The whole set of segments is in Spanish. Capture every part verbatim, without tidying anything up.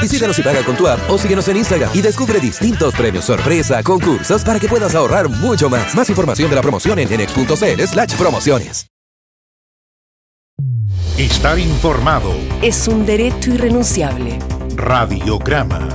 Visítanos y paga con tu app o síguenos en Instagram y descubre distintos premios sorpresa, concursos para que puedas ahorrar mucho más. Más información de la promoción en enex punto cl slash promociones. Estar informado es un derecho irrenunciable. Radiograma.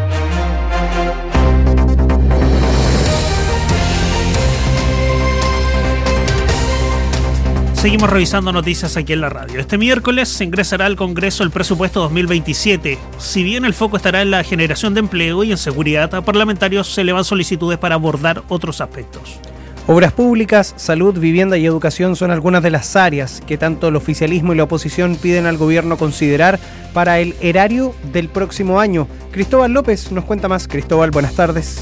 Seguimos revisando noticias aquí en la radio. Este miércoles se ingresará al Congreso el presupuesto dos mil veintisiete. Si bien el foco estará en la generación de empleo y en seguridad, a parlamentarios se elevan solicitudes para abordar otros aspectos. Obras públicas, salud, vivienda y educación son algunas de las áreas que tanto el oficialismo y la oposición piden al gobierno considerar para el erario del próximo año. Cristóbal López nos cuenta más. Cristóbal, buenas tardes.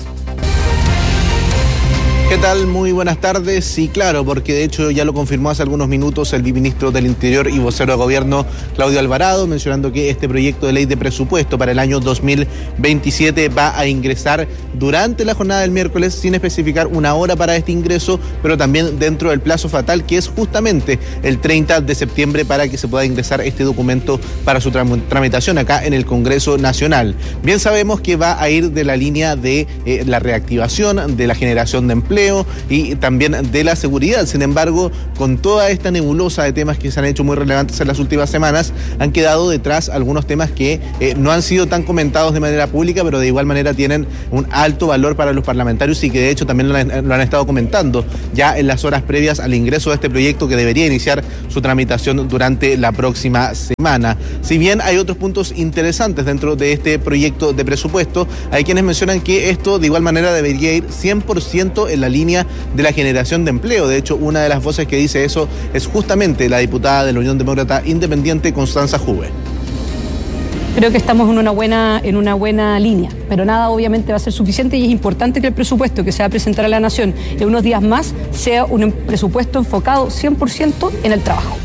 ¿Qué tal? Muy buenas tardes. Sí, claro, porque de hecho ya lo confirmó hace algunos minutos el viceministro del Interior y vocero de Gobierno, Claudio Alvarado, mencionando que este proyecto de ley de presupuesto para el año dos mil veintisiete va a ingresar durante la jornada del miércoles, sin especificar una hora para este ingreso, pero también dentro del plazo fatal, que es justamente el treinta de septiembre, para que se pueda ingresar este documento para su tram- tramitación acá en el Congreso Nacional. Bien sabemos que va a ir de la línea de eh, la reactivación, de la generación de empleo, y también de la seguridad. Sin embargo, con toda esta nebulosa de temas que se han hecho muy relevantes en las últimas semanas, han quedado detrás algunos temas que eh, no han sido tan comentados de manera pública, pero de igual manera tienen un alto valor para los parlamentarios y que de hecho también lo han, lo han estado comentando ya en las horas previas al ingreso de este proyecto, que debería iniciar su tramitación durante la próxima semana. Si bien hay otros puntos interesantes dentro de este proyecto de presupuesto, hay quienes mencionan que esto de igual manera debería ir cien por ciento en la línea de la generación de empleo. De hecho, una de las voces que dice eso es justamente la diputada de la Unión Demócrata Independiente, Constanza Juve. Creo que estamos en una buena, en una buena línea, pero nada obviamente va a ser suficiente y es importante que el presupuesto que se va a presentar a la Nación en unos días más sea un presupuesto enfocado cien por ciento en el trabajo.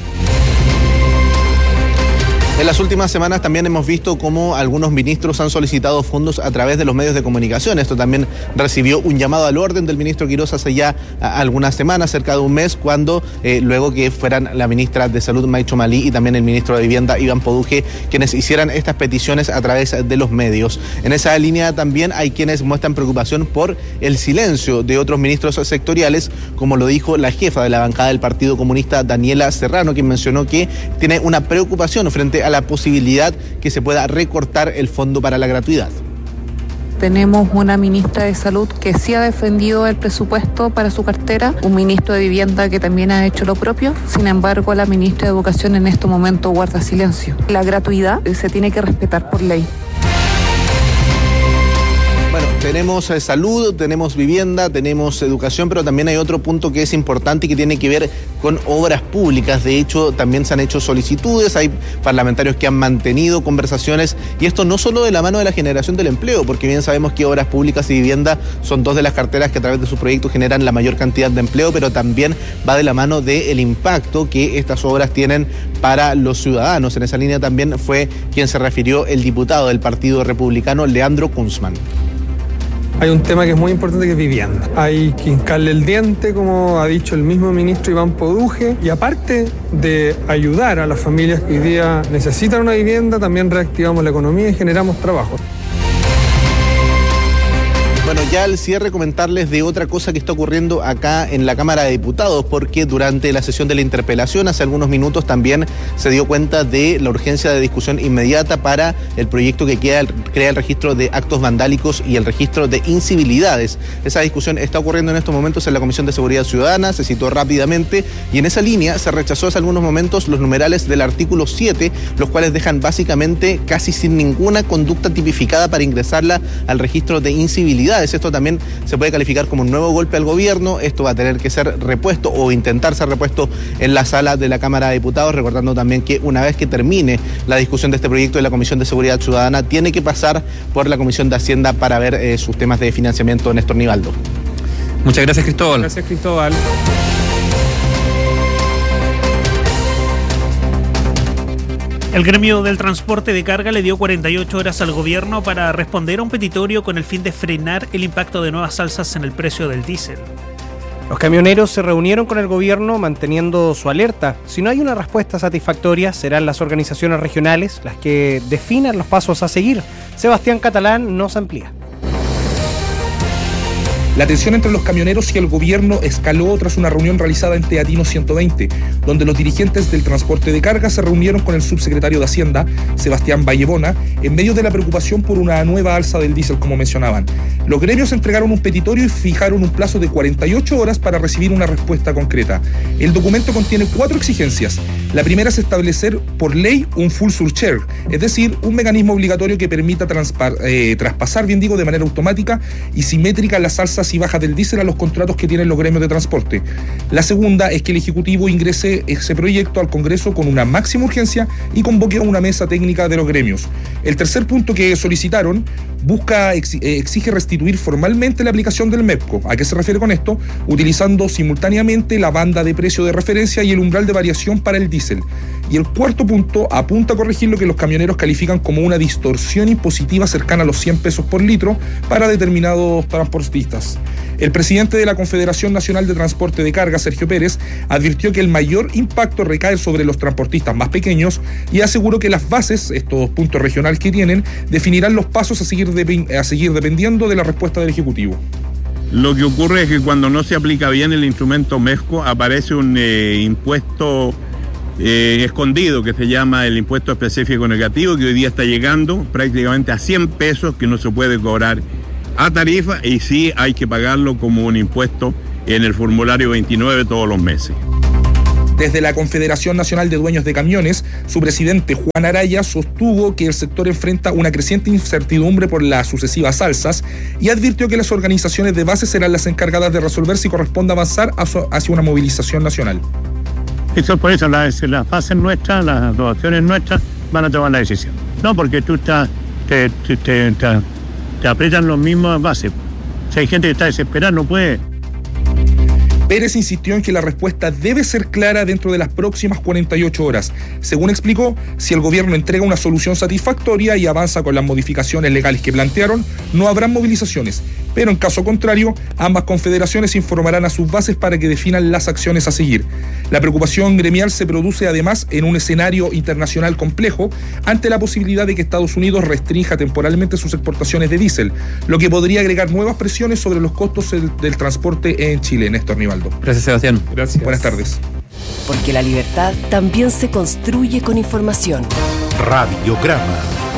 En las últimas semanas también hemos visto cómo algunos ministros han solicitado fondos a través de los medios de comunicación. Esto también recibió un llamado al orden del ministro Quiroz hace ya algunas semanas, cerca de un mes, cuando eh, luego que fueran la ministra de Salud, Maicho Malí, y también el ministro de Vivienda, Iván Poduje, quienes hicieran estas peticiones a través de los medios. En esa línea también hay quienes muestran preocupación por el silencio de otros ministros sectoriales, como lo dijo la jefa de la bancada del Partido Comunista, Daniela Serrano, quien mencionó que tiene una preocupación frente a la posibilidad que se pueda recortar el fondo para la gratuidad. Tenemos una ministra de Salud que sí ha defendido el presupuesto para su cartera, un ministro de Vivienda que también ha hecho lo propio. Sin embargo, la ministra de Educación en este momento guarda silencio. La gratuidad se tiene que respetar por ley. Bueno, tenemos eh, salud, tenemos vivienda, tenemos educación, pero también hay otro punto que es importante y que tiene que ver con obras públicas. De hecho, también se han hecho solicitudes, hay parlamentarios que han mantenido conversaciones, y esto no solo de la mano de la generación del empleo, porque bien sabemos que obras públicas y vivienda son dos de las carteras que a través de sus proyectos generan la mayor cantidad de empleo, pero también va de la mano del impacto que estas obras tienen para los ciudadanos. En esa línea también fue quien se refirió el diputado del Partido Republicano, Leandro Kunzman. Hay un tema que es muy importante, que es vivienda. Hay que hincarle el diente, como ha dicho el mismo ministro Iván Poduje, y aparte de ayudar a las familias que hoy día necesitan una vivienda, también reactivamos la economía y generamos trabajo. Bueno, ya al cierre comentarles de otra cosa que está ocurriendo acá en la Cámara de Diputados, porque durante la sesión de la interpelación hace algunos minutos también se dio cuenta de la urgencia de discusión inmediata para el proyecto que queda, crea el registro de actos vandálicos y el registro de incivilidades. Esa discusión está ocurriendo en estos momentos en la Comisión de Seguridad Ciudadana, se citó rápidamente, y en esa línea se rechazó hace algunos momentos los numerales del artículo siete, los cuales dejan básicamente casi sin ninguna conducta tipificada para ingresarla al registro de incivilidades. Esto también se puede calificar como un nuevo golpe al gobierno. Esto va a tener que ser repuesto o intentar ser repuesto en la sala de la Cámara de Diputados, recordando también que una vez que termine la discusión de este proyecto de la Comisión de Seguridad Ciudadana, tiene que pasar por la Comisión de Hacienda para ver eh, sus temas de financiamiento. Néstor Nivaldo. Muchas gracias, Cristóbal. Gracias, Cristóbal. El gremio del transporte de carga le dio cuarenta y ocho horas al gobierno para responder a un petitorio con el fin de frenar el impacto de nuevas alzas en el precio del diésel. Los camioneros se reunieron con el gobierno manteniendo su alerta. Si no hay una respuesta satisfactoria, serán las organizaciones regionales las que definan los pasos a seguir. Sebastián Catalán nos amplía. La tensión entre los camioneros y el gobierno escaló tras una reunión realizada en Teatino ciento veinte, donde los dirigentes del transporte de carga se reunieron con el subsecretario de Hacienda, Sebastián Vallebona, en medio de la preocupación por una nueva alza del diésel, como mencionaban. Los gremios entregaron un petitorio y fijaron un plazo de cuarenta y ocho horas para recibir una respuesta concreta. El documento contiene cuatro exigencias. La primera es establecer por ley un full surcharge, es decir, un mecanismo obligatorio que permita transpar, eh, traspasar, bien digo, de manera automática y simétrica las alzas y bajas del diésel a los contratos que tienen los gremios de transporte. La segunda es que el Ejecutivo ingrese ese proyecto al Congreso con una máxima urgencia y convoque a una mesa técnica de los gremios. El tercer punto que solicitaron busca, exige restituir formalmente la aplicación del MEPCO. ¿A qué se refiere con esto? Utilizando simultáneamente la banda de precio de referencia y el umbral de variación para el diésel. Y el cuarto punto apunta a corregir lo que los camioneros califican como una distorsión impositiva cercana a los cien pesos por litro para determinados transportistas. El presidente de la Confederación Nacional de Transporte de Carga, Sergio Pérez, advirtió que el mayor impacto recae sobre los transportistas más pequeños y aseguró que las bases, estos puntos regionales que tienen, definirán los pasos a seguir, de, a seguir dependiendo de la respuesta del Ejecutivo. Lo que ocurre es que cuando no se aplica bien el instrumento MEPCO aparece un eh, impuesto eh, escondido que se llama el impuesto específico negativo, que hoy día está llegando prácticamente a cien pesos, que no se puede cobrar a tarifa y sí hay que pagarlo como un impuesto en el formulario veintinueve todos los meses. Desde la Confederación Nacional de Dueños de Camiones, su presidente Juan Araya sostuvo que el sector enfrenta una creciente incertidumbre por las sucesivas alzas y advirtió que las organizaciones de base serán las encargadas de resolver si corresponde avanzar hacia una movilización nacional. Eso por eso las, las fases nuestras, las asociaciones nuestras van a tomar la decisión. No, porque tú estás, te, te, te, te, te aprietan los mismos bases. Si hay gente que está desesperada, no puede. Pérez insistió en que la respuesta debe ser clara dentro de las próximas cuarenta y ocho horas. Según explicó, si el gobierno entrega una solución satisfactoria y avanza con las modificaciones legales que plantearon, no habrán movilizaciones. Pero en caso contrario, ambas confederaciones informarán a sus bases para que definan las acciones a seguir. La preocupación gremial se produce además en un escenario internacional complejo ante la posibilidad de que Estados Unidos restrinja temporalmente sus exportaciones de diésel, lo que podría agregar nuevas presiones sobre los costos del, del transporte en Chile. Néstor Nivaldo. Gracias, Sebastián. Gracias. Buenas tardes. Porque la libertad también se construye con información. Radiograma.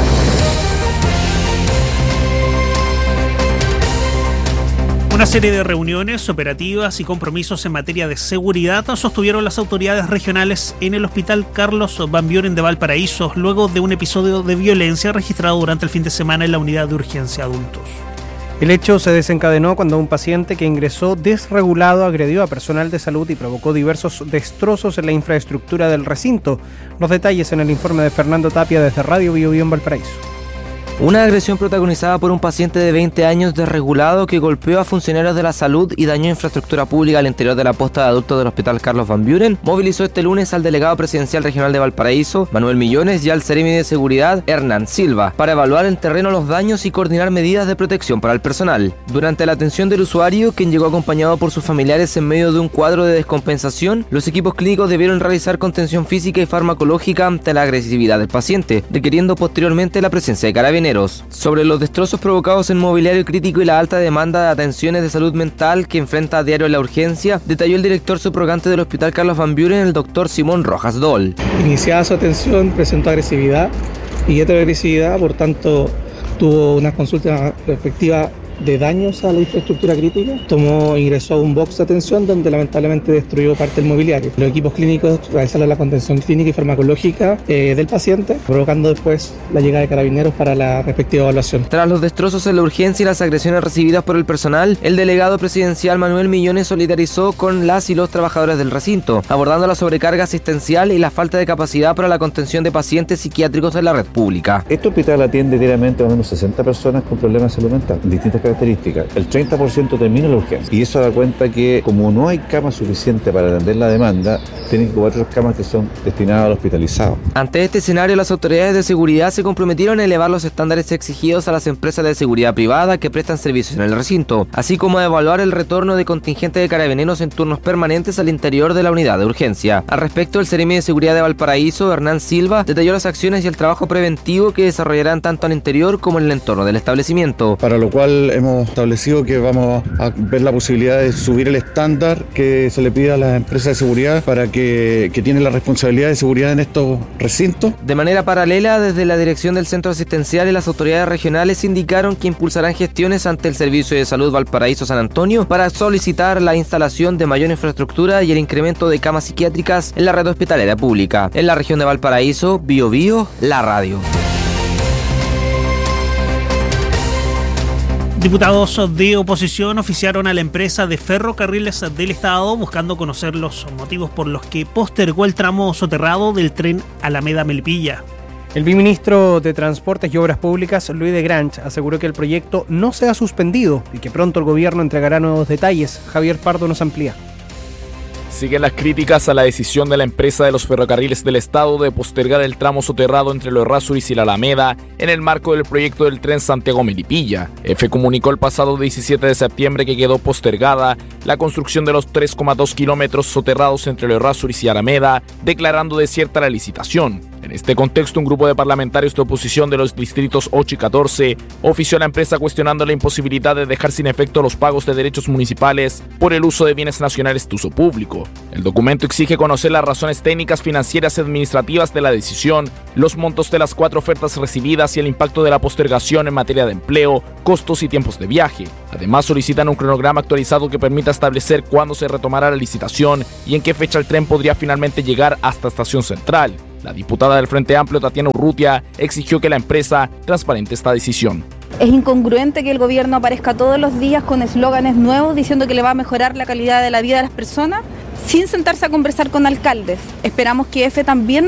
Una serie de reuniones operativas y compromisos en materia de seguridad sostuvieron las autoridades regionales en el Hospital Carlos Van Buren de Valparaíso, luego de un episodio de violencia registrado durante el fin de semana en la unidad de urgencia adultos. El hecho se desencadenó cuando un paciente que ingresó desregulado agredió a personal de salud y provocó diversos destrozos en la infraestructura del recinto. Los detalles en el informe de Fernando Tapia desde Radio Bio Bio en Valparaíso. Una agresión protagonizada por un paciente de veinte años desregulado que golpeó a funcionarios de la salud y dañó infraestructura pública al interior de la posta de adultos del Hospital Carlos Van Buren, movilizó este lunes al delegado presidencial regional de Valparaíso, Manuel Millones, y al Seremi de Seguridad, Hernán Silva, para evaluar en terreno los daños y coordinar medidas de protección para el personal. Durante la atención del usuario, quien llegó acompañado por sus familiares en medio de un cuadro de descompensación, los equipos clínicos debieron realizar contención física y farmacológica ante la agresividad del paciente, requiriendo posteriormente la presencia de carabineros. Sobre los destrozos provocados en mobiliario crítico y la alta demanda de atenciones de salud mental que enfrenta a diario la urgencia, detalló el director subrogante del Hospital Carlos Van Buren, el doctor Simón Rojas Dol. Iniciada su atención, presentó agresividad y heteroagresividad, por tanto tuvo una consulta respectiva de daños a la infraestructura crítica. Tomó, ingresó a un box de atención donde lamentablemente destruyó parte del mobiliario. Los equipos clínicos realizaron la contención clínica y farmacológica eh, del paciente, provocando después la llegada de carabineros para la respectiva evaluación. Tras los destrozos en la urgencia y las agresiones recibidas por el personal, el delegado presidencial Manuel Millones solidarizó con las y los trabajadores del recinto, abordando la sobrecarga asistencial y la falta de capacidad para la contención de pacientes psiquiátricos en la red pública. Este hospital atiende diariamente a unos sesenta personas con problemas de salud mental, distintas características. características. El treinta por ciento termina en la urgencia. Y eso da cuenta que como no hay camas suficientes para atender la demanda, tienen que ocupar otras camas que son destinadas al hospitalizado. Ante este escenario, las autoridades de seguridad se comprometieron a elevar los estándares exigidos a las empresas de seguridad privada que prestan servicios en el recinto, así como a evaluar el retorno de contingentes de carabineros en turnos permanentes al interior de la unidad de urgencia. Al respecto, el Seremi de Seguridad de Valparaíso, Hernán Silva, detalló las acciones y el trabajo preventivo que desarrollarán tanto al interior como en el entorno del establecimiento. Para lo cual hemos establecido que vamos a ver la posibilidad de subir el estándar que se le pide a las empresas de seguridad para que, que tienen la responsabilidad de seguridad en estos recintos. De manera paralela, desde la dirección del centro asistencial y las autoridades regionales indicaron que impulsarán gestiones ante el Servicio de Salud Valparaíso San Antonio para solicitar la instalación de mayor infraestructura y el incremento de camas psiquiátricas en la red hospitalaria pública. En la región de Valparaíso, Bio Bio, la radio. Diputados de oposición oficiaron a la empresa de ferrocarriles del Estado buscando conocer los motivos por los que postergó el tramo soterrado del tren Alameda-Melipilla. El viceministro de Transportes y Obras Públicas, Luis de Granch, aseguró que el proyecto no se ha suspendido y que pronto el gobierno entregará nuevos detalles. Javier Pardo nos amplía. Siguen las críticas a la decisión de la empresa de los ferrocarriles del Estado de postergar el tramo soterrado entre los Errázuriz y la Alameda en el marco del proyecto del tren Santiago-Melipilla. EFE comunicó el pasado diecisiete de septiembre que quedó postergada la construcción de los tres coma dos kilómetros soterrados entre los Errázuriz y Alameda, declarando desierta la licitación. En este contexto, un grupo de parlamentarios de oposición de los distritos ocho y catorce ofició a la empresa cuestionando la imposibilidad de dejar sin efecto los pagos de derechos municipales por el uso de bienes nacionales de uso público. El documento exige conocer las razones técnicas, financieras y administrativas de la decisión, los montos de las cuatro ofertas recibidas y el impacto de la postergación en materia de empleo, costos y tiempos de viaje. Además, solicitan un cronograma actualizado que permita establecer cuándo se retomará la licitación y en qué fecha el tren podría finalmente llegar hasta Estación Central. La diputada del Frente Amplio, Tatiana Urrutia, exigió que la empresa transparente esta decisión. Es incongruente que el gobierno aparezca todos los días con eslóganes nuevos diciendo que le va a mejorar la calidad de la vida de las personas sin sentarse a conversar con alcaldes. Esperamos que EFE también